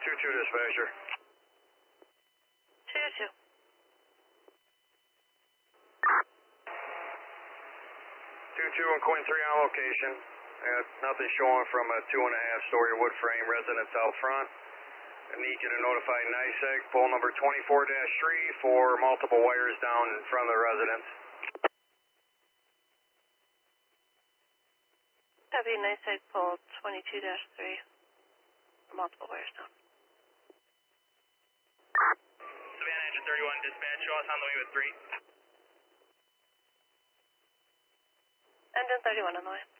dispatcher. 222. 2-2 and Queen 3 on location. Nothing showing from a 2.5-story wood frame residence out front. I need you to notify NYSEG, pole number 24-3 for multiple wires down in front of the residence. Copy, NYSEG pole 22-3, multiple wires down. Savannah Engine 31, dispatch, show us on the way with 3. Engine 31 on the way.